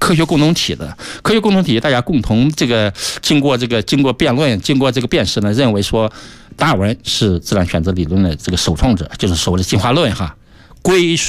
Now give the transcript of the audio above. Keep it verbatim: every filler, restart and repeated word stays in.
科学共同体的。科学共同体大家共同这个经过这个经过辩论，经过这个辨识呢，认为说达尔文是自然选择理论的这个首创者，就是所谓的进化论哈，归属。